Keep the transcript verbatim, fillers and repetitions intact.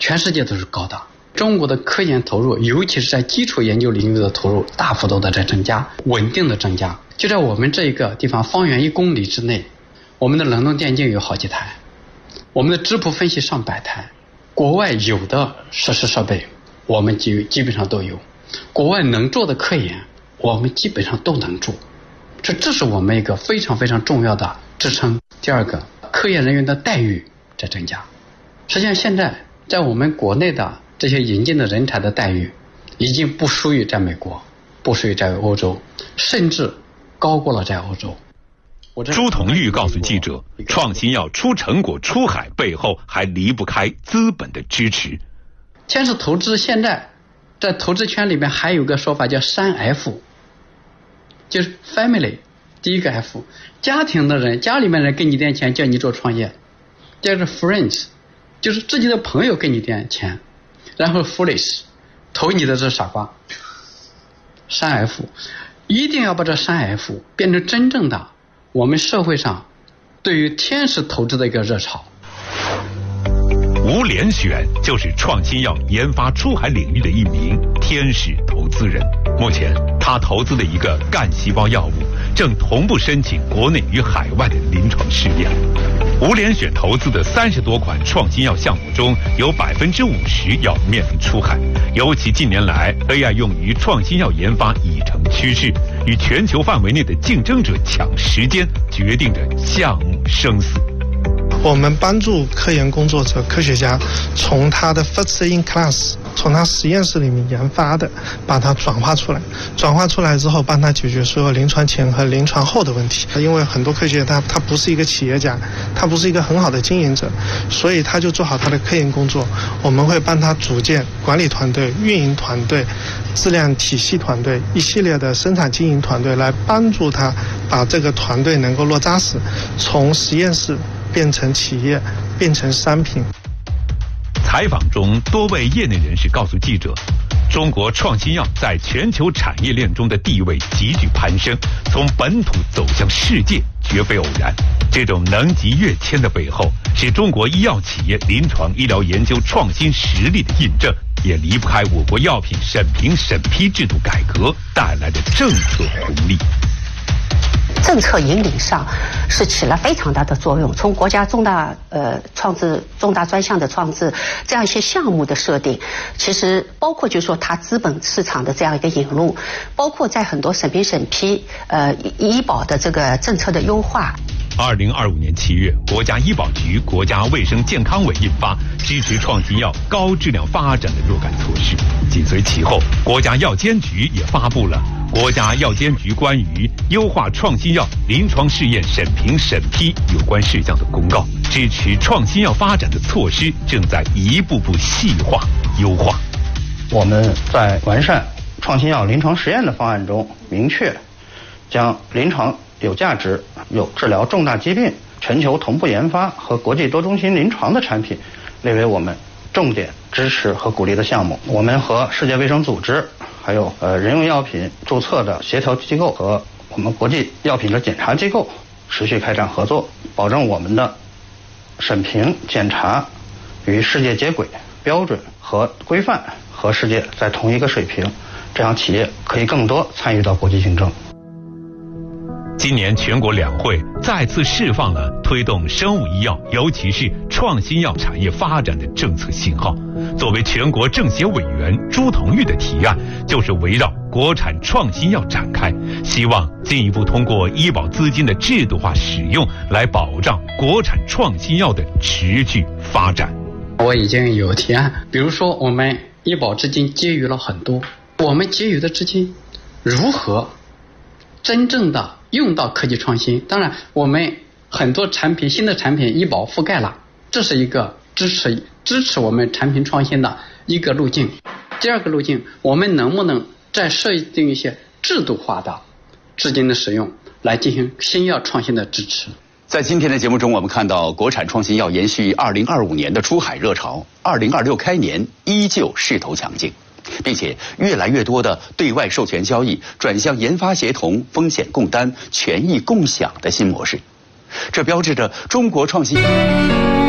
全世界都是高的。中国的科研投入，尤其是在基础研究领域的投入，大幅度的在增加，稳定的增加。就在我们这一个地方，方圆一公里之内，我们的冷冻电镜有好几台，我们的质谱分析上百台，国外有的设施设备，我们基基本上都有，国外能做的科研，我们基本上都能做。这这是我们一个非常非常重要的支撑。第二个，科研人员的待遇在增加。实际上，现在在我们国内的这些引进的人才的待遇，已经不输于在美国，不输于在欧洲，甚至高过了在欧洲。 朱同玉告诉记者，创新药出成果出海背后还离不开资本的支持。 天使投资现在在投资圈里面还有个说法叫三 F， 就是 family， 第一个 F， 家庭的人，家里面人给你点钱叫你做创业；第二个 friends， 就是自己的朋友给你点钱；然后 foolish， 投你的这傻瓜。三 F， 一定要把这三 F 变成真正的我们社会上对于天使投资的一个热潮。 吴连选就是创新药研发出海领域的一名天使投资人。目前他投资的一个干细胞药物正同步申请国内与海外的临床试验。吴连选投资的三十多款创新药项目中，有百分之五十要面临出海。尤其近年来 A I 用于创新药研发已成趋势，与全球范围内的竞争者抢时间，决定着项目生死。 我们帮助科研工作者、科学家从他的 first in class， 从他实验室里面研发的，把它转化出来，转化出来之后，帮他解决所有临床前和临床后的问题。因为很多科学家他他不是一个企业家，他不是一个很好的经营者，所以他就做好他的科研工作。我们会帮他组建管理团队、运营团队、质量体系团队，一系列的生产经营团队，来帮助他把这个团队能够落扎实，从实验室变成企业，变成商品。 采访中，多位业内人士告诉记者，中国创新药在全球产业链中的地位急剧攀升，从本土走向世界绝非偶然。这种能级跃迁的背后，是中国医药企业临床医疗研究创新实力的印证，也离不开我国药品审评审批制度改革带来的政策红利。 政策引领上是起了非常大的作用，从国家重大呃创制、重大专项的创制，这样一些项目的设定，其实包括就是说它资本市场的这样一个引入，包括在很多审评审批呃医保的这个政策的优化。 二零二五年七月，国家医保局、国家卫生健康委印发支持创新药高质量发展的若干措施。紧随其后，国家药监局也发布了《国家药监局关于优化创新药临床试验审评审批有关事项的公告》，支持创新药发展的措施正在一步步细化优化。 我们在完善创新药临床实验的方案中，明确将临床有价值、有治疗重大疾病、全球同步研发和国际多中心临床的产品列为我们重点支持和鼓励的项目。我们和世界卫生组织还有呃人用药品注册的协调机构和我们国际药品的检查机构持续开展合作，保证我们的审评检查与世界接轨，标准和规范和世界在同一个水平，这样企业可以更多参与到国际竞争。 今年全国两会再次释放了推动生物医药，尤其是创新药产业发展的政策信号。作为全国政协委员，朱同玉的提案就是围绕国产创新药展开，希望进一步通过医保资金的制度化使用，来保障国产创新药的持续发展。 我已经有提案，比如说我们医保资金结余了很多，我们结余的资金如何真正的用到科技创新？当然我们很多产品新的产品医保覆盖了，这是一个支持支持我们产品创新的一个路径。第二个路径，我们能不能再设定一些制度化的资金的使用，来进行新药创新的支持？ 在今天的节目中，我们看到国产创新药延续二零二五年的出海热潮，二零二六开年依旧势头强劲，并且越来越多的对外授权交易转向研发协同、风险共担、权益共享的新模式，这标志着中国创新。